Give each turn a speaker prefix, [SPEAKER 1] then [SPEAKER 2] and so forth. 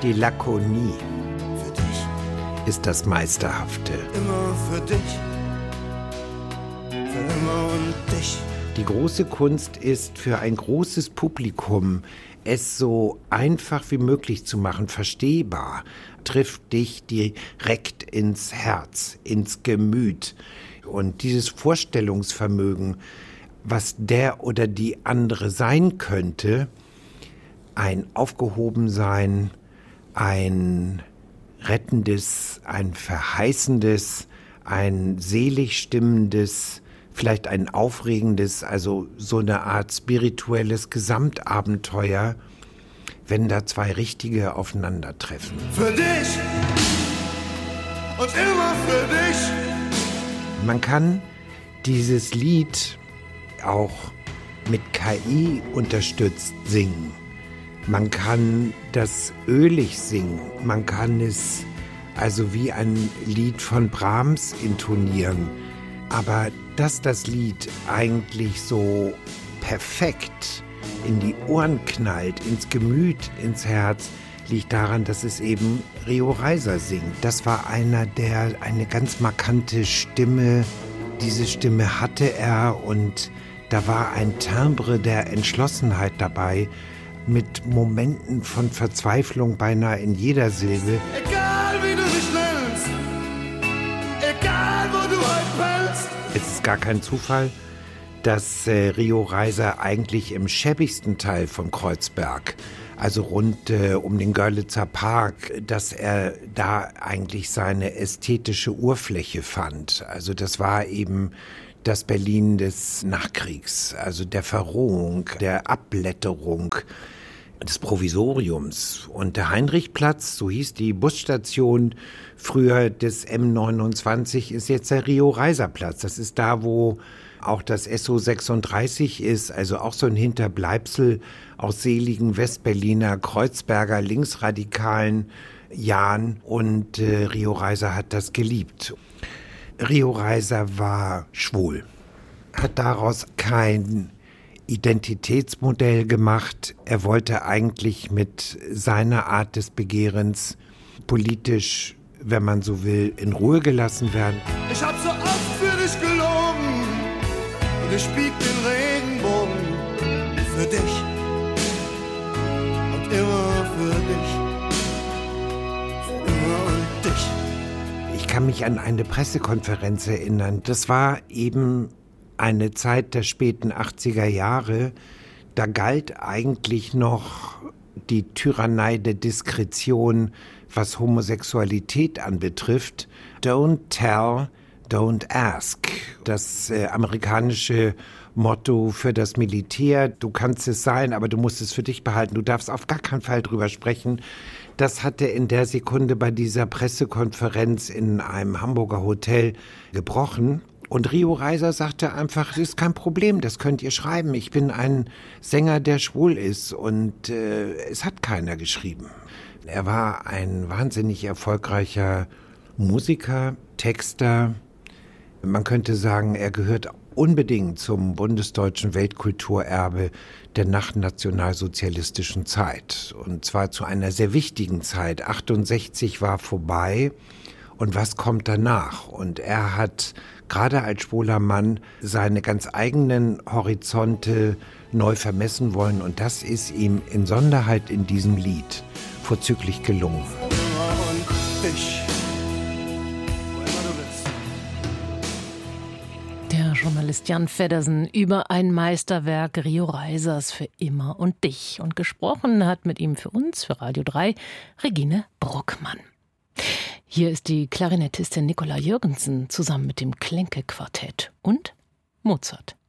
[SPEAKER 1] Die Lakonie
[SPEAKER 2] für dich
[SPEAKER 1] ist das Meisterhafte.
[SPEAKER 2] immer für dich, für immer und dich.
[SPEAKER 1] Die große Kunst ist, für ein großes Publikum es so einfach wie möglich zu machen, verstehbar, trifft dich direkt ins Herz, ins Gemüt. Und dieses Vorstellungsvermögen, was der oder die andere sein könnte, ein Aufgehobensein, ein rettendes, ein verheißendes, ein selig stimmendes, vielleicht ein aufregendes, also so eine Art spirituelles Gesamtabenteuer, wenn da zwei Richtige aufeinandertreffen.
[SPEAKER 2] Für dich und immer für dich.
[SPEAKER 1] Man kann dieses Lied auch mit KI unterstützt singen. Man kann das ölig singen. Man kann es also wie ein Lied von Brahms intonieren. Aber dass das Lied eigentlich so perfekt in die Ohren knallt, ins Gemüt, ins Herz, liegt daran, dass es eben Rio Reiser singt. Das war einer, der eine ganz markante Stimme, diese Stimme hatte er und da war ein Timbre der Entschlossenheit dabei, mit Momenten von Verzweiflung beinahe in jeder Silbe.
[SPEAKER 2] Egal wie du dich nennst, egal wo du heute pennst.
[SPEAKER 1] Es ist gar kein Zufall, dass Rio Reiser eigentlich im schäbigsten Teil von Kreuzberg, also rund um den Görlitzer Park, dass er da eigentlich seine ästhetische Urfläche fand. Also das war eben das Berlin des Nachkriegs, also der Verrohung, der Abblätterung, des Provisoriums. Und der Heinrichplatz, so hieß die Busstation früher des M29, ist jetzt der Rio-Reiser-Platz. Das ist da, wo auch das SO 36 ist, also auch so ein Hinterbleibsel aus seligen Westberliner, Kreuzberger, linksradikalen Jahren. Und Rio Reiser hat das geliebt. Rio Reiser war schwul, hat daraus kein Identitätsmodell gemacht. Er wollte eigentlich mit seiner Art des Begehrens politisch, wenn man so will, in Ruhe gelassen werden.
[SPEAKER 2] Ich hab so oft für dich gelogen und ich bieg den Regenbogen für dich und immer für dich, für immer und dich.
[SPEAKER 1] Ich kann mich an eine Pressekonferenz erinnern. Das war eben eine Zeit der späten 80er Jahre. Da galt eigentlich noch die Tyrannei der Diskretion, was Homosexualität anbetrifft. Don't tell, don't ask. Das amerikanische Motto für das Militär, du kannst es sein, aber du musst es für dich behalten. Du darfst auf gar keinen Fall drüber sprechen. Das hat er in der Sekunde bei dieser Pressekonferenz in einem Hamburger Hotel gebrochen. Und Rio Reiser sagte einfach, das ist kein Problem, das könnt ihr schreiben. Ich bin ein Sänger, der schwul ist und es hat keiner geschrieben. Er war ein wahnsinnig erfolgreicher Musiker, Texter. Man könnte sagen, er gehört unbedingt zum bundesdeutschen Weltkulturerbe der nachnationalsozialistischen Zeit. Und zwar zu einer sehr wichtigen Zeit. 68 war vorbei. Und was kommt danach? Und er hat gerade als schwuler Mann seine ganz eigenen Horizonte neu vermessen wollen. Und das ist ihm in Sonderheit in diesem Lied vorzüglich gelungen.
[SPEAKER 2] Immer und dich, wo immer du bist.
[SPEAKER 3] Der Journalist Jan Feddersen über ein Meisterwerk Rio Reisers für immer und dich. Und gesprochen hat mit ihm für uns, für Radio 3, Regine Bruckmann. Hier ist die Klarinettistin Nicola Jürgensen zusammen mit dem Klenke-Quartett und Mozart.